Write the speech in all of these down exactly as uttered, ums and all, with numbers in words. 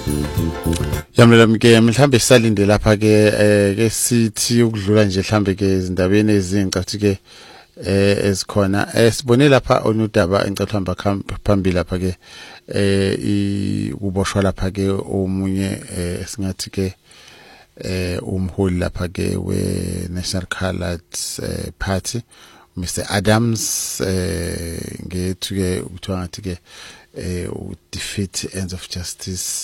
Yamlela mke mhlambe sisalinde lapha ke ke sithi ukudlula nje mhlambe ke izindabeni ezincathi ke eh esikhona esibone lapha onudaba engicela hamba phambili lapha ke eh ukuboshwa lapha ke omunye esingathi ke eh umholi lapha ke we National Coloured Party Mister Adams eh ngethu ke ukuthiwa ngathi ke eh defeat ends of justice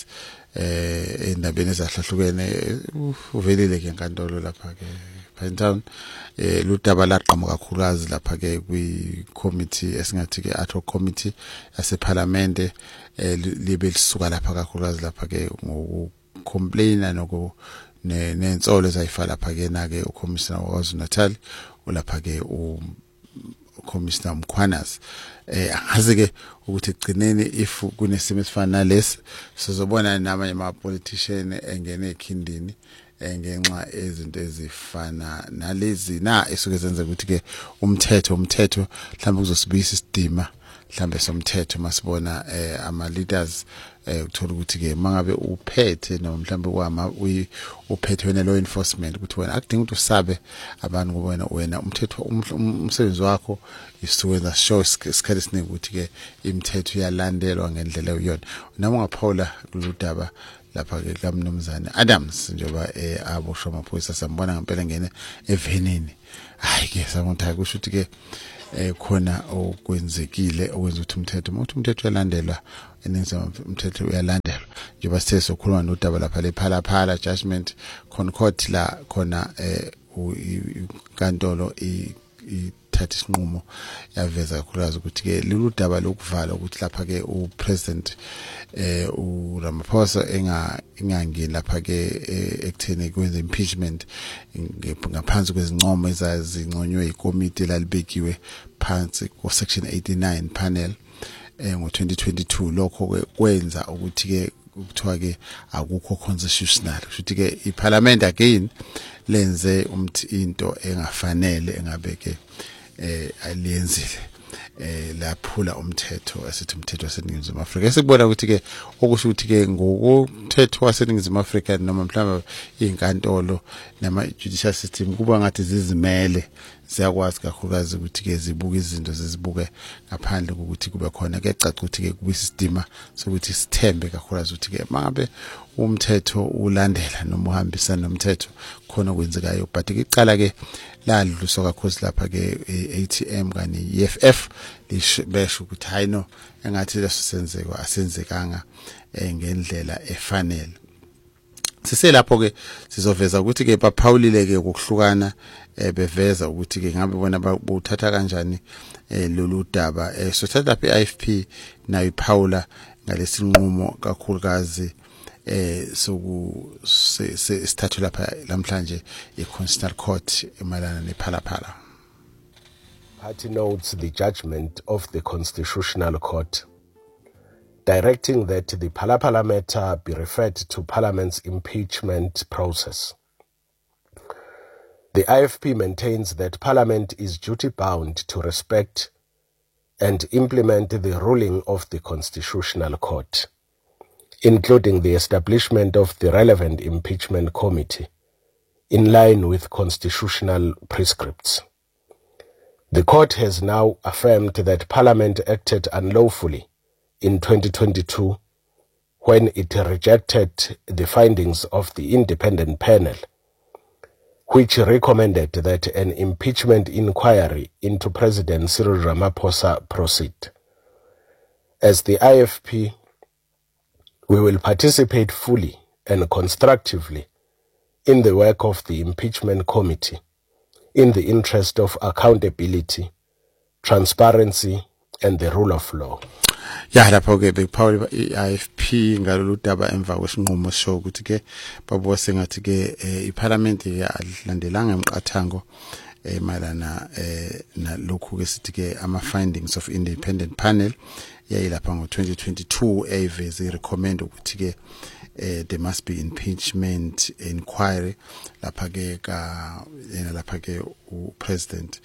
eh endabeni ezahlahlukene uvelile ke enkantolo lapha ke Pinetown eh ludaba laqhamuka kakhulukazi lapha ke kwi committee esingathi ke ad hoc committee yase parliament eh libe lisuka lapha kakhulukazi lapha ke ngoku complaina noku nensolo ezayifala lapha ke na ke ucommissioner waKwaZulu Natal ulapha ke u Commissioner Mkhwanazi eh angazi ke ukuthi egcineni if kunesimo esifana nalesi sizobona namanye ama politician engene ekhindini ngenxa ezinto ezifana nalezi na esuke zenza ukuthi ke umthetho umthetho mhlawumbe kuzosibuyisa isidima mhlawumbe somthetho masibona eh ama leaders eh uthola ukuthi ke mangabe uphethe noma mhlawumbe kwama uphethe wena law enforcement ukuthi wena akudinga ukuthi usabe abantu ngoba wena umthetho umsebenzi wakho isuwenza show isikhathi esiningi ukuthi ke imithetho iyalandelwa ngendlela eyona noma ungaphola kuludaba lapha ke kaMnumzane Adams njengoba eh aboshwa amaphoyisa sambona ngempela ngene evenini hayi ke samonta kusho ukuthi ke eh khona okwenzekile okwenza ukuthi umthetho umuntu umthetho uyalandelwa eningizimu umthetho uyalandelwa njengoba sithe sokhuluma nodaba lapha lephala phala judgment court la khona eh inkantolo i thatha isinqumo yaveza kakhulukazi ukuthi ke lolu daba lokuvala ukuthi lapha ke upresident eh uRamaphosa enga ingangeni lapha ke ekutheni kwenza impeachment ngaphansi kwezincomo ezazinconywe ikomiti lalibekiwe phansi ku section eighty-nine panel eh ngo twenty twenty-two lokho kwenza ukuthi ke ukuthiwa ke akukho constitutional ukuthi ke iparliament again lenze umthi into engafanele engabeke eh aliyenzile eh laphula umthetho asithi umthetho waseNingizimu Afrika esikubona ukuthi ke okusho ukuthi ke ngokumthetho waseNingizimu Afrika noma mhlawumbe izinkantolo nama judicial system kuba ngathi zizimele ziyakwazi kakhulukazi ukuthi ke zibuke izinto zizibuke ngaphandle kokuthi kube khona ke caca ukuthi ke kuba isistima sokuthi sithembe kakhulukazi ukuthi ke mangabe umthetho ulandela noma uhambisana nomthetho khona kwenzekayo but ke icala ke ladluliswa kakhulu lapha ke A T M kanye E F F lisho ukuthi hayi no engathi leso senzeko asenzekanga ngendlela efanele sise lapho ke sizoveza ukuthi ke baphawulile ke ukuhlukana beveza ukuthi ke ngabe bona buthatha kanjani lolu daba sothatha lapha I F P nayo iphawula ngalesinqumo kakhulukazi eh soku sithathu lapha namhlanje iConstitutional Court emalana nephalaphala. Party notes the judgment of the Constitutional Court directing that the Phala-Phala matter be referred to Parliament's impeachment process. The I F P maintains that Parliament is duty-bound to respect and implement the ruling of the Constitutional Court, including the establishment of the relevant impeachment committee, in line with constitutional prescripts. The court has now affirmed that Parliament acted unlawfully in twenty twenty-two when it rejected the findings of the independent panel, which recommended that an impeachment inquiry into President Cyril Ramaphosa proceed. As the I F P, we will participate fully and constructively in the work of the impeachment committee in the interest of accountability, transparency, and the rule of law. Ya lapho ke bePaul I F P ngalolu daba emva kwesinqumo show ukuthi ke babo sengathi ke iParliament yalandelanga emqathango emalana nalokhu ke sithi ke ama findings of independent panel yayilapha ngo twenty twenty-two eveze recommend ukuthi ke uh, there must be impeachment inquiry lapha ke ka yena lapha ke upresident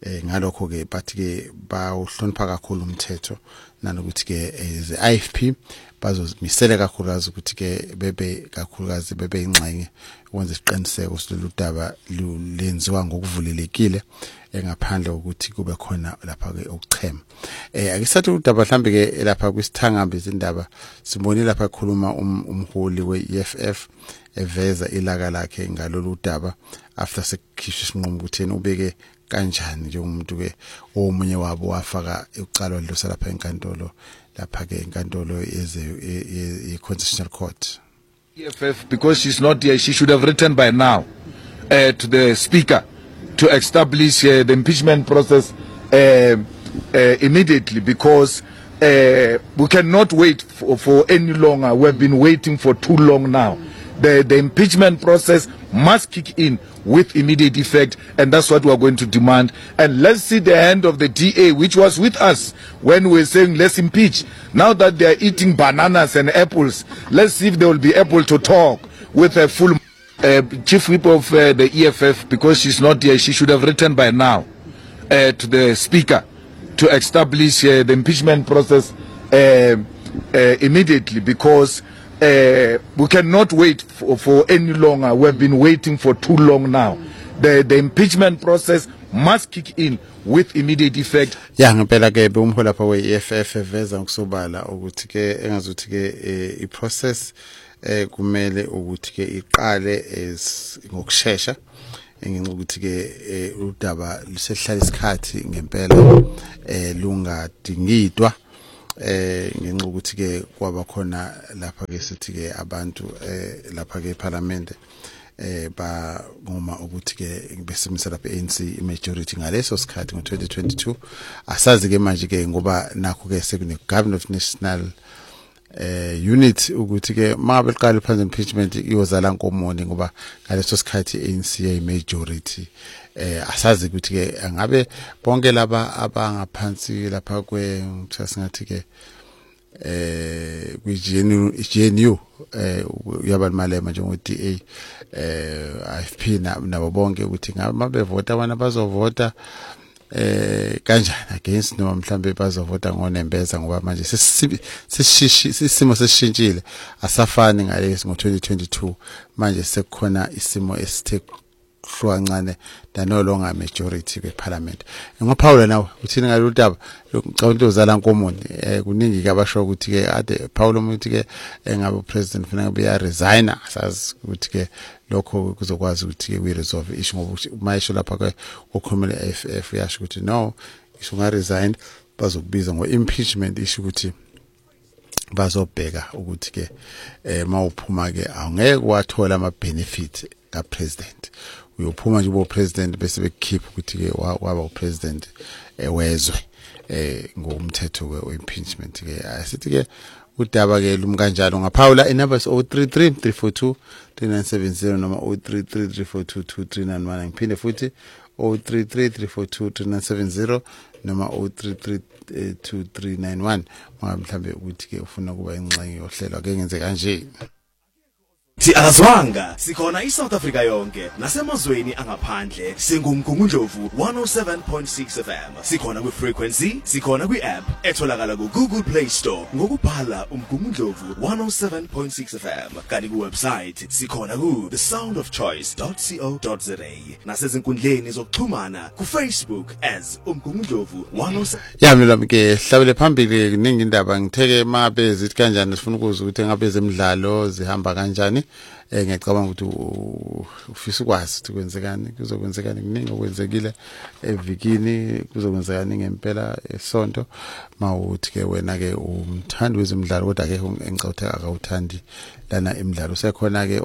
eh ngalokho ke bathi ke bawuhlonipha kakhulu umthetho nanokuthi ke ze I F P bazozimisela kakhulukazi ukuthi ke bebe kakhulukazi bebe ingxenye ukwenza isiqiniseko silolu daba lenziwa ngokuvulelekile engaphandle ukuthi kube khona lapha ke ukuchema. Eh akisathi udaba mhlambe ke lapha kwisithangambi izindaba sibone lapha ekhuluma umholi we-E F F eveza ilaka lakhe ngalolu daba after sekukhishwa isinqumo ukuthi yena ubeke kanjani njengomuntu ke omunye wabo wafaka ucalo lidlusa lapha enkantolo lapha ke enkantolo yeze i-Constitutional Court. E F F, because she's not here, she should have written by now uh, to the Speaker to establish uh, the impeachment process uh, uh, immediately, because uh, we cannot wait for, for any longer. We've been waiting for too long now. The, the impeachment process must kick in with immediate effect, and that's what we are going to demand. And let's see the hand of the D A, which was with us when we were saying let's impeach. Now that they are eating bananas and apples, let's see if they will be able to talk with a full uh, chief whip of uh, the E F F, because she's not here. She should have written by now uh, to the Speaker to establish uh, the impeachment process uh, uh, immediately, because Uh, we cannot wait for, for any longer. We've been waiting for too long now. The, the impeachment process must kick in with immediate effect. Ya ngempela ke umholi lapha we-E F F eveza ngokusobala ukuthi ke engazuthi ke i process eh kumele ukuthi ke iqale ngokusheshsha ngenxa ukuthi ke udaba lusehlala isikhathi ngempela eh lungadingidwa eh ngenxa ukuthi ke kwaba khona lapha ke sithi ke abantu eh lapha ke eParliament eh ba ngoma ukuthi ke besimisa lapha A N C majority ngaleso sikhathi ngo twenty twenty-two. Asazi ke manje ke ngoba nakho ke sekune Government of National eh unit ukuthi ke mangabe liqala phansi impeachment iyozala nkomoni ngoba ngaleso sikhathi A N C majority. Eh asazi ukuthi ke angabe bonke laba abangaphansi lapha kwe singathi ke eh kwi G N U eh uyabalmalema njengo D A eh I F P nabo bonke ukuthi ngabe bevota abana bazovota eh kanjani against noma mhlambe bazovota ngonembeza ngoba manje sesishishi sisimo sesishintshile asafani ngalesi ngo twenty twenty-two. Manje sekukhona isimo esithe hlukancane dano longa majority kweParliament. Ngophawula nawe uthini ngalolu daba ngicabanga uzala nkomoni eh kuningi ke abasho ukuthi ke ade Paulo umuntu ke engabe upresident kufanele be ya resign, asazi ukuthi ke lokho kuzokwazi ukuthi ke we resolve issue ngoba mayisho lapha ke ukhulumela F F yasho ukuthi no isho nga resign bazokubiza ngo impeachment issue ukuthi bazobheka ukuthi ke eh mawuphuma ke angeke wathola ama benefit ka president. Uyophuma nje bo president bese bekhipha ukuthi ke waba upresident ewezwe eh ngomthetho we impeachment ke asithi ke udaba ke lumkanjalo ngaphawula inambers zero three three three four two three nine seven zero noma zero three three three four two two three nine one. Ngiphinde futhi zero three three three four two three nine seven zero noma zero three three two three nine one mangabe mhlambe ukuthi ke ufuna kuba ingxenye yohlelo ake ngenze kanje. Si akazwanga sikhona iSouth Africa yonke nasemazweni angaphandle singumgungundlovu one oh seven point six F M. Sikhona ku frequency, sikhona ku app etholakala ku Google Play Store ngokubhala umgungundlovu one oh seven point six F M. Kanti ku website sikhona ku the sound of choice dot co dot za. Nasezinkundleni zokuxhumana ku Facebook as umgungundlovu one oh seven. Ya mina ke hlabele phambili kuningi indaba ngitheke mabe zithi kanjani sifuna ukuza ukuthi ngabe zemidlalo zihamba kanjani. Eh ngiyacabanga ukuthi ufisa ukwazi ukuthi kwenzekani kuzokwenzekani kuningi okwenzekile evikini kuzokwenzekani ngempela esonto mawuthi ke wena ke umthandi wezemidlalo kodwa ke engicawuthe akawuthandi lana emidlalo sekhona ke